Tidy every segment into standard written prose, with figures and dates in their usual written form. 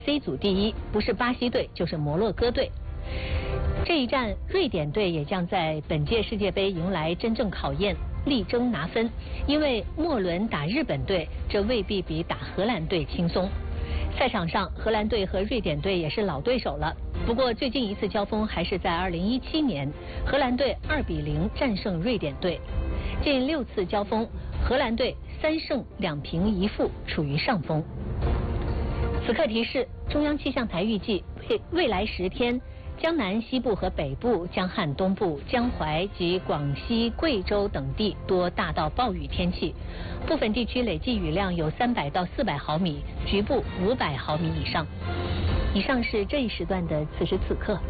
C 组第一，不是巴西队就是摩洛哥队。这一战，瑞典队也将在本届世界杯迎来真正考验，力争拿分。因为末轮打日本队，这未必比打荷兰队轻松。赛场上，荷兰队和瑞典队也是老对手了。不过最近一次交锋还是在2017年，荷兰队2比0战胜瑞典队。近6次交锋，荷兰队3胜2平1负，处于上风。此刻提示：中央气象台预计未来10天，江南西部和北部、江汉东部、江淮及广西、贵州等地多大到暴雨天气，部分地区累计雨量有300到400毫米，局部500毫米以上。以上是这一时段的此时此刻。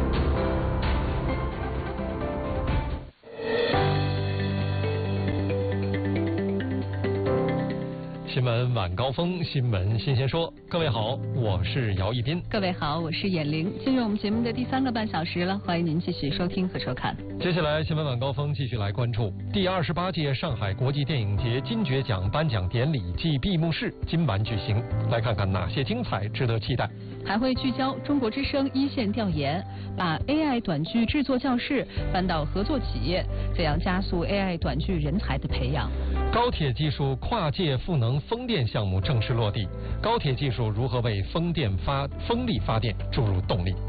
新闻晚高峰，新闻新鲜说。各位好，我是姚一斌。 各位好，我是闫玲。进入我们节目的第3个半小时了，欢迎您继续收听和收看。 接下来，新闻晚高峰继续来关注第28届上海国际电影节金爵奖颁奖典礼暨闭幕式今晚举行，来看看哪些精彩值得期待。 还会聚焦中国之声一线调研，把 AI 短剧制作教室搬到合作企业，怎样加速 AI 短剧人才的培养？ 高铁技术跨界赋能风电项目正式落地，高铁技术如何为风力发电注入动力？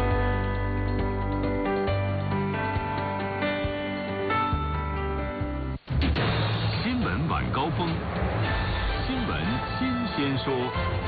新闻晚高峰，新闻新鲜说。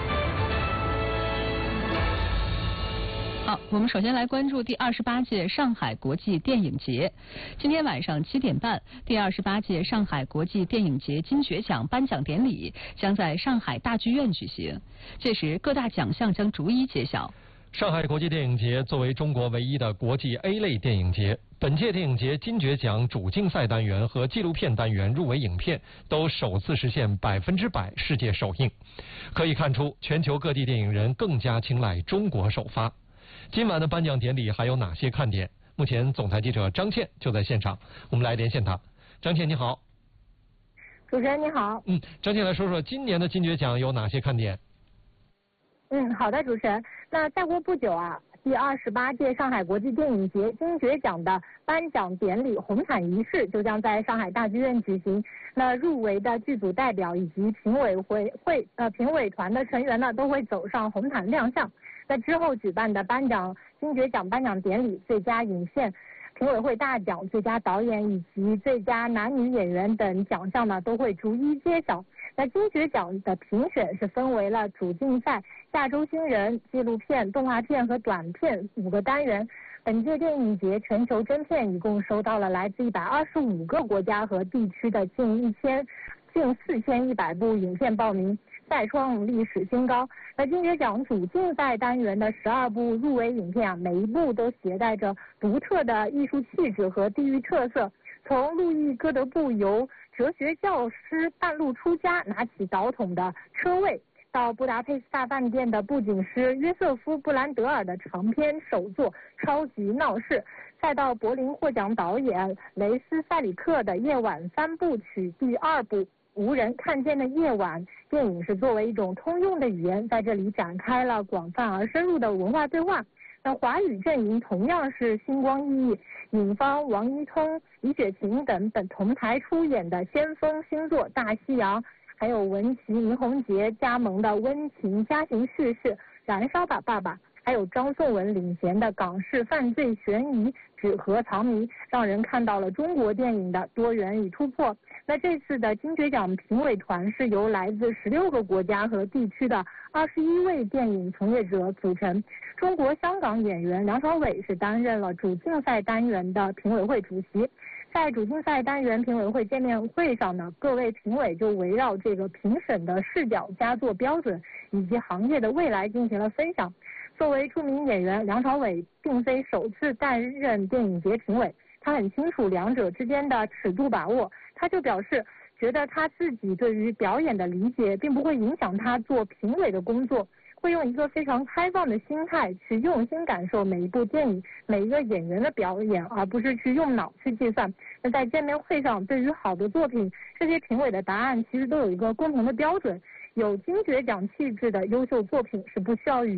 好，我们首先来关注第28届上海国际电影节。今天晚上7点半，第28届上海国际电影节金爵奖颁奖典礼将在上海大剧院举行，届时各大奖项将逐一揭晓。 上海国际电影节作为中国唯一的国际 A 类电影节，本届电影节金爵奖主竞赛单元和纪录片单元入围影片都首次实现100%世界首映，可以看出全球各地电影人更加青睐中国首发。今晚的颁奖典礼还有哪些看点？目前总台记者张倩就在现场，我们来连线她。张倩你好。 主持人你好。 张倩来说说今年的金爵奖有哪些看点？ 好的，主持人。那再过不久啊，第28届上海国际电影节金爵奖的颁奖典礼红毯仪式就将在上海大剧院举行。那入围的剧组代表以及评委团的成员呢，都会走上红毯亮相。在之后举办的金爵奖颁奖典礼，最佳影片评委会大奖、最佳导演以及最佳男女演员等奖项呢，都会逐一揭晓。那金爵奖的评选是分为了主竞赛、亚洲新人、纪录片、动画片和短片5个单元。本届电影节全球征片一共收到了来自125个国家和地区的近4100部影片报名，再创历史新高。那金爵奖主竞赛单元的12部入围影片啊，每一部都携带着独特的艺术气质和地域特色。从路易·戈德布由哲学教师半路出家拿起导筒的车位，到布达佩斯大饭店的布景师约瑟夫·布兰德尔的长篇首作《超级闹市》，再到柏林获奖导演雷斯·塞里克的夜晚3部曲第2部《无人看见的夜晚》。电影是作为一种通用的语言，在这里展开了广泛而深入的文化对话。那华语阵营同样是星光熠熠，尹芳、王一通、李雪琴等同台出演的先锋新作《大西洋》，还有文琪、倪虹洁加盟的温情家庭叙事《燃烧吧爸爸》，还有张颂文领衔的港式犯罪悬疑《纸盒藏谜》，让人看到了中国电影的多元与突破。那这次的金爵奖评委团是由来自16个国家和地区的21位电影从业者组成。中国香港演员梁朝伟是担任了主竞赛单元的评委会主席。在主竞赛单元评委会见面会上呢，各位评委就围绕这个评审的视角、佳作标准以及行业的未来进行了分享。作为著名演员，梁朝伟并非首次担任电影节评委，他很清楚两者之间的尺度把握。他就表示，觉得他自己对于表演的理解并不会影响他做评委的工作，会用一个非常开放的心态去用心感受每一部电影、每一个演员的表演，而不是去用脑去计算。那在见面会上，对于好的作品，这些评委的答案其实都有一个共同的标准， 有金爵奖气质的优秀作品是不需要与